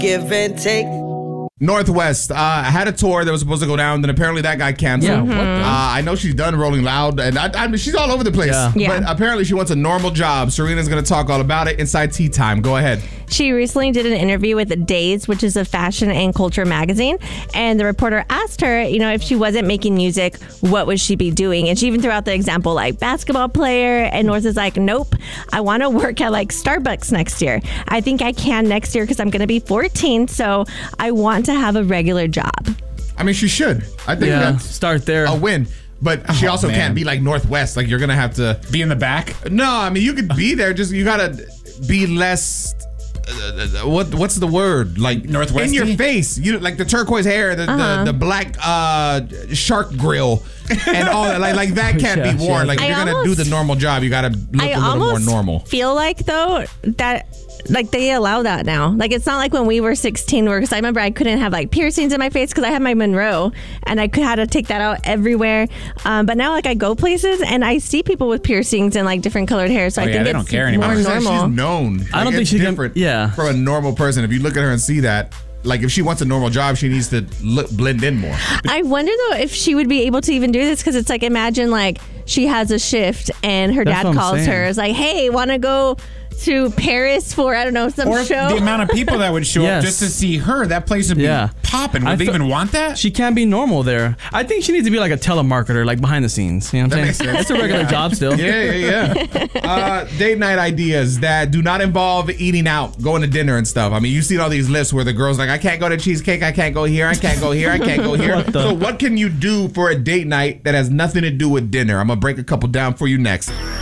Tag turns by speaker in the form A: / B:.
A: Give and take.
B: Northwest had a tour that was supposed to go down, then apparently that got canceled.
C: Yeah,
B: I know she's done Rolling Loud, and I mean, she's all over the place.
C: Yeah.
B: But apparently she wants a normal job. Serena's going to talk all about it inside Tea Time. Go ahead.
D: She recently did an interview with Days, which is a fashion and culture magazine. And the reporter asked her, if she wasn't making music, what would she be doing? And she even threw out the example like basketball player. And North is like, nope, I want to work at like Starbucks next year. I think I can next year because I'm going to be 14. So I want to have a regular job.
B: I mean, she should. I think that's
C: start there.
B: A win. But she also can't be like Northwest. Like, you're going to have to
E: be in the back.
B: No, I mean, you could be there. Just you got to be less. What's the word? Like
E: Northwest
B: in your face. You like the turquoise hair, the black shark grill, and all that. Like that can't be worn. Like if you're gonna do the normal job, you gotta look a little more normal.
D: Feel like though that. Like they allow that now. Like it's not like when we were 16 because I remember I couldn't have like piercings in my face because I had my Monroe and I had to take that out everywhere. But now like I go places and I see people with piercings and like different colored hair. So I think
E: they
D: it's
E: don't care anymore.
D: more normal.
B: She's known. Like,
C: I don't think
B: it's
C: she
B: different from a normal person. If you look at her and see that, like if she wants a normal job, she needs to blend in more.
D: I wonder though if she would be able to even do this because it's like imagine like she has a shift and her dad calls her. It's like, hey, want to go to Paris for, I don't know, some show?
E: The amount of people that would show up just to see her, that place would be popping. Would they even want that?
C: She can't be normal there. I think she needs to be like a telemarketer, like behind the scenes. You know what I'm saying? It's a regular job still.
B: Yeah. Date night ideas that do not involve eating out, going to dinner and stuff. I mean, you've seen all these lists where the girl's like, I can't go to Cheesecake, I can't go here, I can't go here, I can't go here. So what can you do for a date night that has nothing to do with dinner? I'm going to break a couple down for you next.